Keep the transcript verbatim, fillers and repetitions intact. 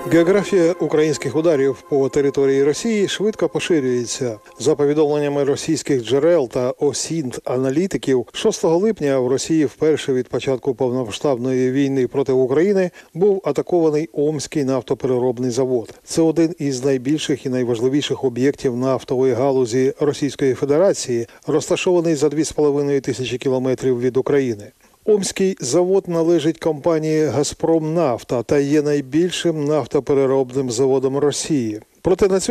Географія українських ударів по території Росії швидко поширюється. За повідомленнями російських джерел та ОСІНТ-аналітиків, шостого липня в Росії вперше від початку повномасштабної війни проти України був атакований Омський нафтопереробний завод. Це один із найбільших і найважливіших об'єктів нафтової галузі Російської Федерації, розташований за дві з половиною тисячі кілометрів від України. Омський завод належить компанії «Газпромнафта» та є найбільшим нафтопереробним заводом Росії. Проте на цьому